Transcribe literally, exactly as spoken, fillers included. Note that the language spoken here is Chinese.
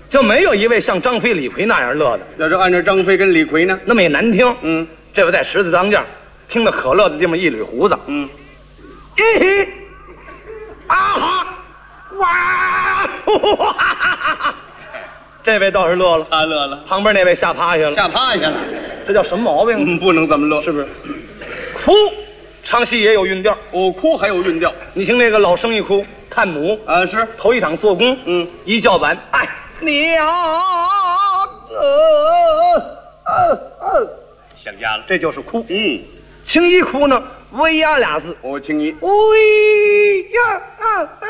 就没有一位像张飞、李逵那样乐的。 要是按照张飞跟李逵呢， 那么也难听。 嗯， 这位在十字当将，听得可乐的这么一捋胡子。 嗯， 咦嘿，啊哈，哇，呼哈哈哈哈！这位倒是乐了， 他乐了， 旁边那位吓趴下了， 吓趴下了。 这叫什么毛病？ 嗯，不能这么乐， 是不是？哭，唱戏也有韵调。 我哭还有韵调。 你听那个老生一哭，看母啊，是头一场做工， 嗯， 一叫板，哎，娘，呃呃呃， 想家了。 这就是哭。 嗯， 青衣哭呢，威压俩字， 我青衣。 威压啊。